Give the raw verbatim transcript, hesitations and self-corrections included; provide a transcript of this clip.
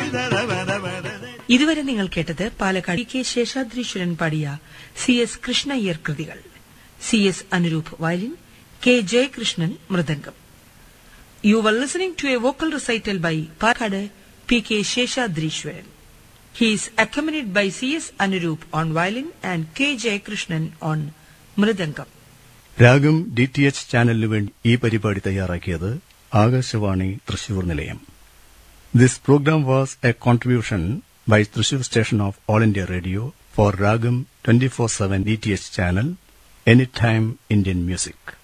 ഇതുവരെ നിങ്ങൾ കേട്ടത് പാലക്കാട് കെ ശേഷാദ്രീശ്വരൻ പാടിയ സി എസ് കൃഷ്ണയ്യർ കൃതികൾ. C S Anuroop violin, K Jayakrishnan mridangam. U were listening to A vocal recital by Palakkad P K Seshadreeswaran. He is accompanied by C S Anurup on violin and K Jayakrishnan on mridangam. രാഗം D T H ചാനലിനു വേണ്ടി ഈ പരിപാടി തയ്യാറാക്കിയത് ആകാശവാണി തൃശൂർ നിലയം. This programme was A contribution by Thrissur station of all India radio four രാഗം twenty four seven D T H channel, any time Indian music.